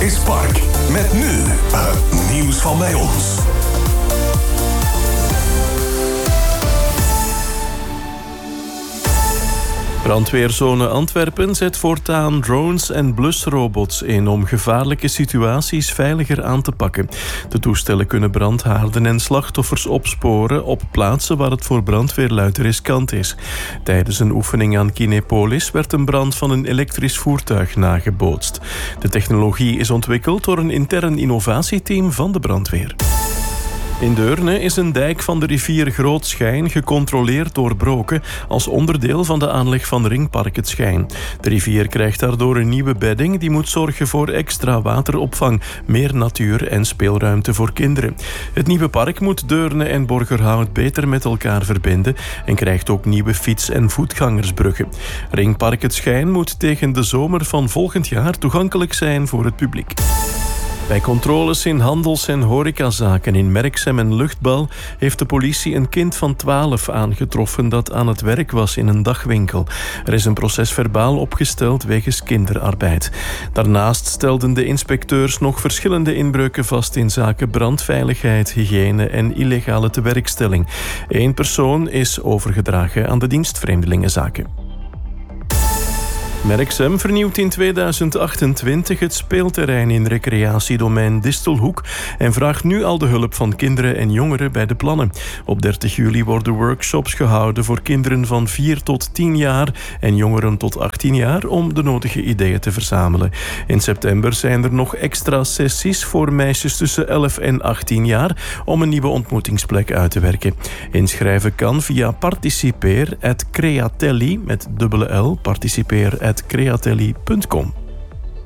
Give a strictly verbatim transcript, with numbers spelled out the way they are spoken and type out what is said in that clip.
is Park. Met nu het nieuws van bij ons. Brandweerzone Antwerpen zet voortaan drones en blusrobots in om gevaarlijke situaties veiliger aan te pakken. De toestellen kunnen brandhaarden en slachtoffers opsporen op plaatsen waar het voor brandweerluid riskant is. Tijdens een oefening aan Kinepolis werd een brand van een elektrisch voertuig nagebootst. De technologie is ontwikkeld door een intern innovatieteam van de brandweer. In Deurne is een dijk van de rivier Groot Schijn gecontroleerd doorbroken als onderdeel van de aanleg van Ringpark Het Schijn. De rivier krijgt daardoor een nieuwe bedding die moet zorgen voor extra wateropvang, meer natuur en speelruimte voor kinderen. Het nieuwe park moet Deurne en Borgerhout beter met elkaar verbinden en krijgt ook nieuwe fiets- en voetgangersbruggen. Ringpark Het Schijn moet tegen de zomer van volgend jaar toegankelijk zijn voor het publiek. Bij controles in handels- en horecazaken in Merksem en Luchtbal heeft de politie een kind van twaalf aangetroffen dat aan het werk was in een dagwinkel. Er is een procesverbaal opgesteld wegens kinderarbeid. Daarnaast stelden de inspecteurs nog verschillende inbreuken vast in zaken brandveiligheid, hygiëne en illegale tewerkstelling. Eén persoon is overgedragen aan de dienst Vreemdelingenzaken. Merksem vernieuwt in tweeduizend achtentwintig het speelterrein in recreatiedomein Distelhoek en vraagt nu al de hulp van kinderen en jongeren bij de plannen. Op dertig juli worden workshops gehouden voor kinderen van vier tot tien jaar en jongeren tot achttien jaar om de nodige ideeën te verzamelen. In september zijn er nog extra sessies voor meisjes tussen elf en achttien jaar om een nieuwe ontmoetingsplek uit te werken. Inschrijven kan via participeer at createlli met dubbele L, participeer at createlli punt com.